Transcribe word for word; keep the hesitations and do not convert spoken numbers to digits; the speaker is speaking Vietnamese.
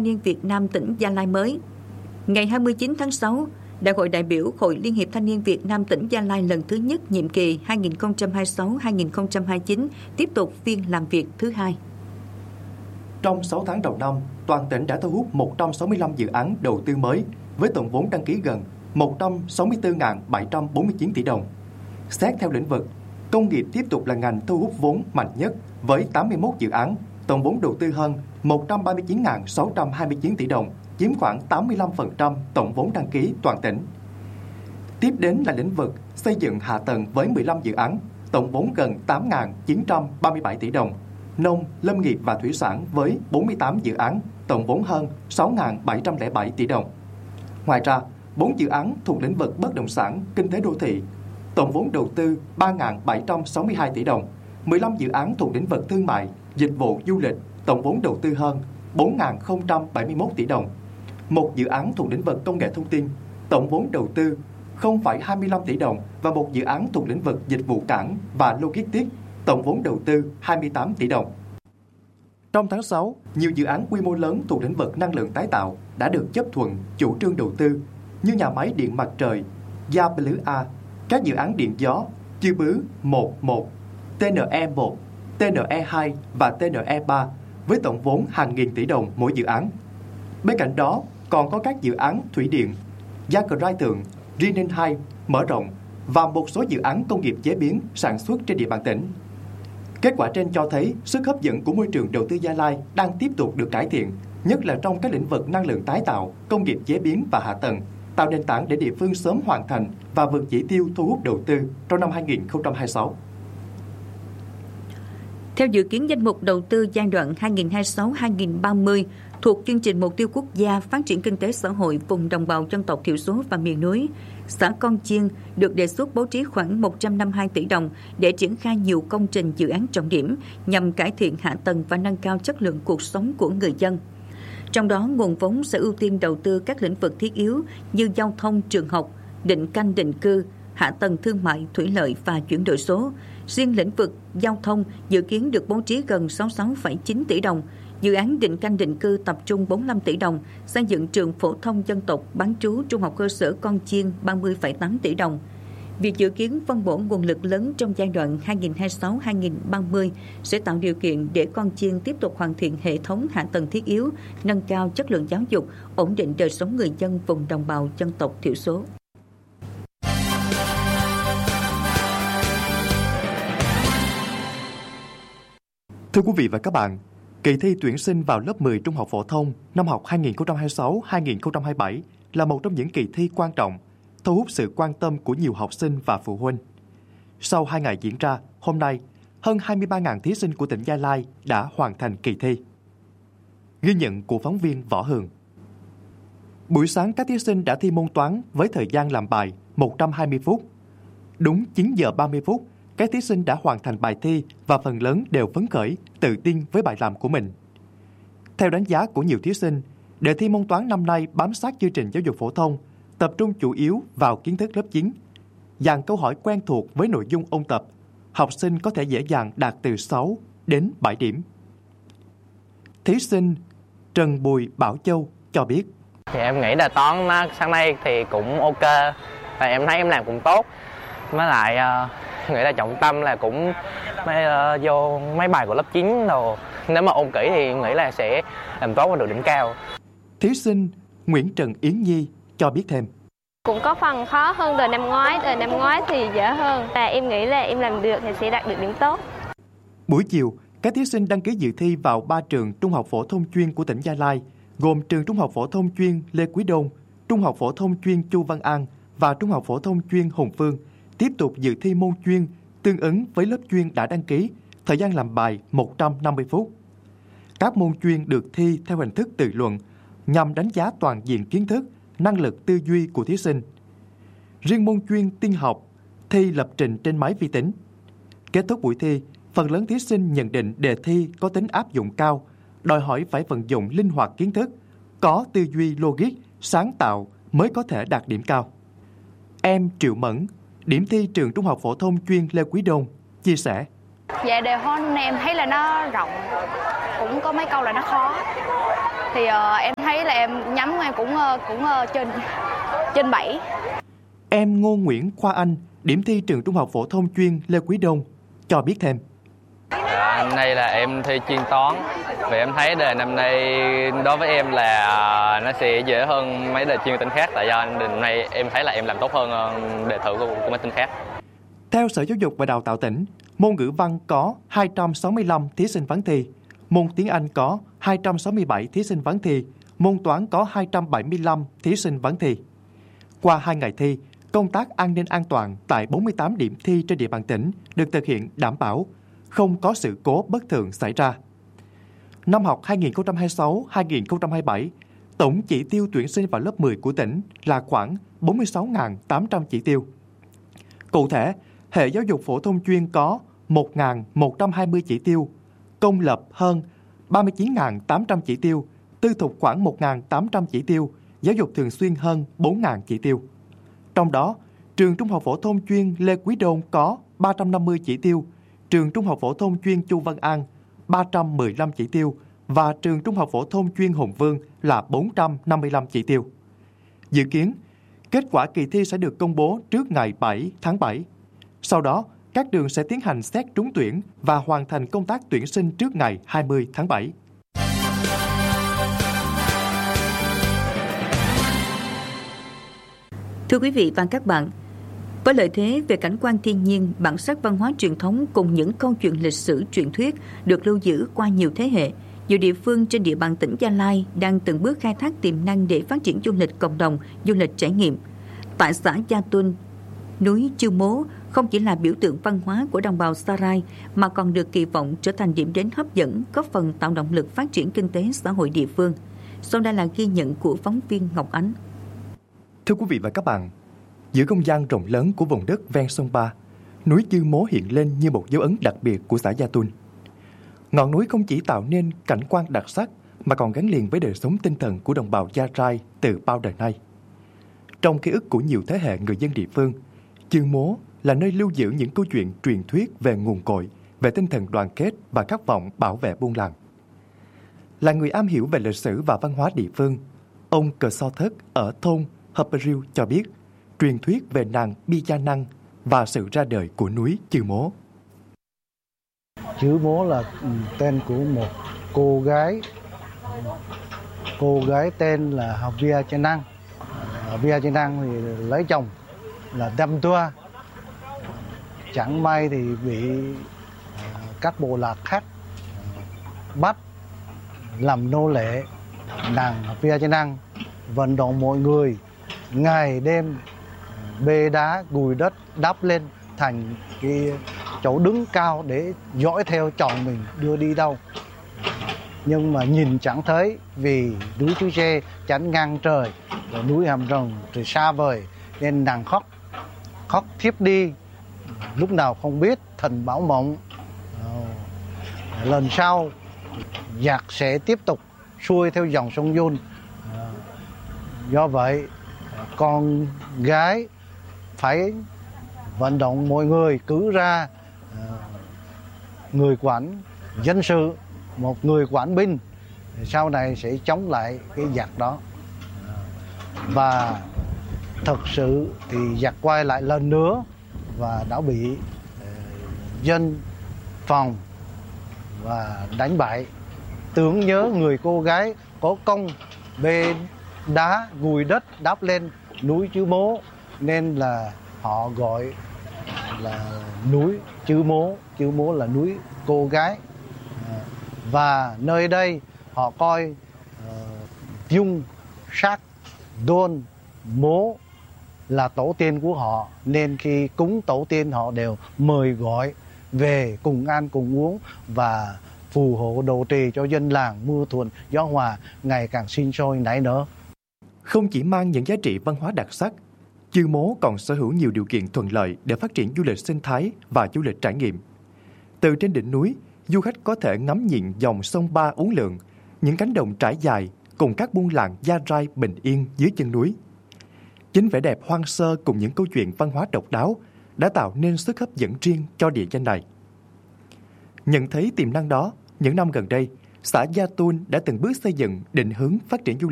niên Việt Nam tỉnh Gia Lai mới. Ngày hai mươi chín tháng sáu, Đại hội đại biểu Hội Liên hiệp Thanh niên Việt Nam tỉnh Gia Lai lần thứ nhất nhiệm kỳ hai nghìn không trăm hai mươi sáu đến hai nghìn không trăm hai mươi chín tiếp tục phiên làm việc thứ hai. Trong sáu tháng đầu năm, toàn tỉnh đã thu hút một trăm sáu mươi lăm dự án đầu tư mới với tổng vốn đăng ký gần một trăm sáu mươi tư nghìn bảy trăm bốn mươi chín tỷ đồng. Xét theo lĩnh vực, công nghiệp tiếp tục là ngành thu hút vốn mạnh nhất với tám mươi mốt dự án, tổng vốn đầu tư hơn một trăm ba mươi chín nghìn sáu trăm hai mươi chín tỷ đồng, chiếm khoảng tám mươi lăm phần trăm tổng vốn đăng ký toàn tỉnh. Tiếp đến là lĩnh vực xây dựng hạ tầng với mười lăm dự án, tổng vốn gần tám nghìn chín trăm ba mươi bảy tỷ đồng, nông, lâm nghiệp và thủy sản với bốn mươi tám dự án, tổng vốn hơn sáu nghìn bảy trăm lẻ bảy tỷ đồng. Ngoài ra, bốn dự án thuộc lĩnh vực bất động sản, kinh tế đô thị, tổng vốn đầu tư ba nghìn bảy trăm sáu mươi hai tỷ đồng, mười lăm dự án thuộc lĩnh vực thương mại, dịch vụ du lịch, tổng vốn đầu tư hơn bốn nghìn không trăm bảy mươi mốt tỷ đồng. Một dự án thuộc lĩnh vực công nghệ thông tin, tổng vốn đầu tư không phẩy hai mươi lăm tỷ đồng và một dự án thuộc lĩnh vực dịch vụ cảng và logistics, tổng vốn đầu tư hai mươi tám tỷ đồng. Trong tháng sáu, nhiều dự án quy mô lớn thuộc lĩnh vực năng lượng tái tạo đã được chấp thuận chủ trương đầu tư như nhà máy điện mặt trời Gia Bứ A, các dự án điện gió Chư Bứ một một, tê en e một, tê en e hai và tê en e ba với tổng vốn hàng nghìn tỷ đồng mỗi dự án. Bên cạnh đó, còn có các dự án thủy điện Gia Cờ Rai Thượng, Rinen hai mở rộng và một số dự án công nghiệp chế biến sản xuất trên địa bàn tỉnh. Kết quả trên cho thấy sức hấp dẫn của môi trường đầu tư Gia Lai đang tiếp tục được cải thiện, nhất là trong các lĩnh vực năng lượng tái tạo, công nghiệp chế biến và hạ tầng, tạo nền tảng để địa phương sớm hoàn thành và vượt chỉ tiêu thu hút đầu tư trong năm hai nghìn không trăm hai mươi sáu. Theo dự kiến danh mục đầu tư giai đoạn hai nghìn không trăm hai mươi sáu đến hai nghìn không trăm ba mươi thuộc chương trình mục tiêu quốc gia phát triển kinh tế xã hội vùng đồng bào dân tộc thiểu số và miền núi, xã Con Chiên được đề xuất bố trí khoảng một trăm năm mươi hai tỷ đồng để triển khai nhiều công trình dự án trọng điểm nhằm cải thiện hạ tầng và nâng cao chất lượng cuộc sống của người dân. Trong đó, nguồn vốn sẽ ưu tiên đầu tư các lĩnh vực thiết yếu như giao thông, trường học, định canh định cư, hạ tầng thương mại, thủy lợi và chuyển đổi số. Riêng lĩnh vực giao thông dự kiến được bố trí gần sáu mươi sáu phẩy chín tỷ đồng, dự án định canh định cư tập trung bốn mươi lăm tỷ đồng, xây dựng trường phổ thông dân tộc bán trú trung học cơ sở Con Chiên ba mươi phẩy tám tỷ đồng. Việc dự kiến phân bổ nguồn lực lớn trong giai đoạn hai nghìn không trăm hai mươi sáu đến hai nghìn không trăm ba mươi sẽ tạo điều kiện để Con Chiên tiếp tục hoàn thiện hệ thống hạ tầng thiết yếu, nâng cao chất lượng giáo dục, ổn định đời sống người dân vùng đồng bào dân tộc thiểu số. Thưa quý vị và các bạn, kỳ thi tuyển sinh vào lớp mười trung học phổ thông năm học hai nghìn không trăm hai mươi sáu đến hai nghìn không trăm hai mươi bảy là một trong những kỳ thi quan trọng, thu hút sự quan tâm của nhiều học sinh và phụ huynh. Sau hai ngày diễn ra, hôm nay, hơn hai mươi ba nghìn thí sinh của tỉnh Gia Lai đã hoàn thành kỳ thi. Ghi nhận của phóng viên Võ Hường. Buổi sáng, các thí sinh đã thi môn toán với thời gian làm bài một trăm hai mươi phút. Đúng chín giờ ba mươi phút, các thí sinh đã hoàn thành bài thi và phần lớn đều phấn khởi, tự tin với bài làm của mình. Theo đánh giá của nhiều thí sinh, đề thi môn toán năm nay bám sát chương trình giáo dục phổ thông, tập trung chủ yếu vào kiến thức lớp chín. Dàn câu hỏi quen thuộc với nội dung ôn tập, học sinh có thể dễ dàng đạt từ sáu đến bảy điểm. Thí sinh Trần Bùi Bảo Châu cho biết. Thì em nghĩ là toán nó sáng nay thì cũng ok, và em thấy em làm cũng tốt. Với lại uh, nghĩ là trọng tâm là cũng mấy, uh, vô mấy bài của lớp chín rồi. Nếu mà ôn kỹ thì nghĩ là sẽ làm tốt và được điểm cao. Thí sinh Nguyễn Trần Yến Nhi cho biết thêm. Cũng có phần khó hơn từ năm ngoái, từ năm ngoái thì dễ hơn. Và em nghĩ là em làm được thì sẽ đạt được điểm tốt. Buổi chiều, các thí sinh đăng ký dự thi vào ba trường trung học phổ thông chuyên của tỉnh Gia Lai, gồm trường trung học phổ thông chuyên Lê Quý Đôn, trung học phổ thông chuyên Chu Văn An và trung học phổ thông chuyên Hùng Phương, tiếp tục dự thi môn chuyên tương ứng với lớp chuyên đã đăng ký, thời gian làm bài một trăm năm mươi phút. Các môn chuyên được thi theo hình thức tự luận, nhằm đánh giá toàn diện kiến thức, năng lực tư duy của thí sinh. Riêng môn chuyên tin học, thi lập trình trên máy vi tính. Kết thúc buổi thi, phần lớn thí sinh nhận định đề thi có tính áp dụng cao, đòi hỏi phải vận dụng linh hoạt kiến thức, có tư duy logic, sáng tạo mới có thể đạt điểm cao. Em Triệu Mẫn, điểm thi trường trung học phổ thông chuyên Lê Quý Đôn, chia sẻ. Dạ đề hôm nay em thấy là nó rộng, cũng có mấy câu là nó khó. thì uh, em thấy là em nhắm em cũng uh, cũng uh, trên trên bảy. Em Ngô Nguyễn Khoa Anh, điểm thi trường Trung học phổ thông chuyên Lê Quý Đôn cho biết thêm. Dạ, năm nay là em thi chuyên toán. Vì em thấy đề năm nay đối với em là nó sẽ dễ hơn mấy đề chuyên tin khác. Tại do năm nay em thấy là em làm tốt hơn đề thử của, của mấy tin khác. Theo Sở Giáo dục và Đào tạo tỉnh, môn ngữ văn có hai trăm sáu mươi lăm thí sinh vắng thi, môn tiếng Anh có hai trăm sáu mươi bảy thí sinh vắng thi, môn toán có hai trăm bảy mươi lăm thí sinh vắng thi. Qua hai ngày thi, công tác an ninh an toàn tại bốn mươi tám điểm thi trên địa bàn tỉnh được thực hiện đảm bảo, không có sự cố bất thường xảy ra. Năm học hai nghìn không trăm hai mươi sáu hai nghìn không trăm hai mươi bảy, tổng chỉ tiêu tuyển sinh vào lớp mười của tỉnh là khoảng bốn mươi sáu nghìn tám trăm chỉ tiêu. Cụ thể, hệ giáo dục phổ thông chuyên có một nghìn một trăm hai mươi chỉ tiêu, công lập hơn ba mươi chín nghìn tám trăm chỉ tiêu, tư thục khoảng một nghìn tám trăm chỉ tiêu, giáo dục thường xuyên hơn bốn nghìn chỉ tiêu. Trong đó, trường Trung học phổ thông chuyên Lê Quý Đôn có ba trăm năm mươi chỉ tiêu, trường Trung học phổ thông chuyên Chu Văn An ba trăm mười lăm chỉ tiêu và trường Trung học phổ thông chuyên Hùng Vương là bốn trăm năm mươi lăm chỉ tiêu. Dự kiến, kết quả kỳ thi sẽ được công bố trước ngày bảy tháng bảy. Sau đó, các trường sẽ tiến hành xét trúng tuyển và hoàn thành công tác tuyển sinh trước ngày hai mươi tháng bảy. Thưa quý vị và các bạn, với lợi thế về cảnh quan thiên nhiên, bản sắc văn hóa truyền thống cùng những câu chuyện lịch sử truyền thuyết được lưu giữ qua nhiều thế hệ, nhiều địa phương trên địa bàn tỉnh Gia Lai đang từng bước khai thác tiềm năng để phát triển du lịch cộng đồng, du lịch trải nghiệm. Tại xã Gia Tuân, núi Chư Mố không chỉ là biểu tượng văn hóa của đồng bào Sa Rai mà còn được kỳ vọng trở thành điểm đến hấp dẫn, góp phần tạo động lực phát triển kinh tế xã hội địa phương. Sau đây là ghi nhận của phóng viên Ngọc Ánh. Thưa quý vị và các bạn, giữa không gian rộng lớn của vùng đất ven sông Ba, núi Chư Mố hiện lên như một dấu ấn đặc biệt của xã Gia Tuân. Ngọn núi không chỉ tạo nên cảnh quan đặc sắc mà còn gắn liền với đời sống tinh thần của đồng bào Gia Rai từ bao đời nay. Trong ký ức của nhiều thế hệ người dân địa phương, Chư Mố là nơi lưu giữ những câu chuyện truyền thuyết về nguồn cội, về tinh thần đoàn kết và khát vọng bảo vệ buôn làng. Là người am hiểu về lịch sử và văn hóa địa phương, ông Cờ So Thất ở thôn Hợp Riu cho biết truyền thuyết về nàng Bi Cha Năng và sự ra đời của núi Chư Mố. Chư Mố là tên của một cô gái, cô gái tên là Bia Cha Năng. Bia Cha Năng thì lấy chồng là Đâm Tua, chẳng may thì bị các bộ lạc khác bắt làm nô lệ. Nàng Bia Cha Năng vận động mọi người ngày đêm bê đá gùi đất đắp lên thành cái chỗ đứng cao để dõi theo chồng mình đưa đi đâu, nhưng mà nhìn chẳng thấy vì núi Chú Chê chắn ngang trời và núi Hàm Rồng thì xa vời, nên nàng khóc khóc thiếp đi, lúc nào không biết. Thần bảo mộng lần sau giặc sẽ tiếp tục xuôi theo dòng sông Yôn. Do vậy con gái phải vận động mọi người cử ra người quản dân sự, một người quản binh, sau này sẽ chống lại cái giặc đó. Và thật sự thì giặc quay lại lần nữa và đã bị dân phòng và đánh bại. Tưởng nhớ người cô gái có công bê đá gùi đất đắp lên núi Chư Mố nên là họ gọi là núi Chư Mố. Chư Mố là núi cô gái. Và nơi đây họ coi uh, dung sát đôn mố là tổ tiên của họ, nên khi cúng tổ tiên họ đều mời gọi về cùng ăn cùng uống và phù hộ độ trì cho dân làng mưa thuận gió hòa ngày càng sinh sôi nảy nở. Không chỉ mang những giá trị văn hóa đặc sắc, Chư Mố còn sở hữu nhiều điều kiện thuận lợi để phát triển du lịch sinh thái và du lịch trải nghiệm. Từ trên đỉnh núi, du khách có thể ngắm nhìn dòng sông Ba uốn lượn, những cánh đồng trải dài cùng các buôn làng Gia Rai bình yên dưới chân núi. Chính vẻ đẹp hoang sơ cùng những câu chuyện văn hóa độc đáo đã tạo nên sức hấp dẫn riêng cho địa danh này. Nhận thấy tiềm năng đó, những năm gần đây, xã Gia Tôn đã từng bước xây dựng định hướng phát triển du lịch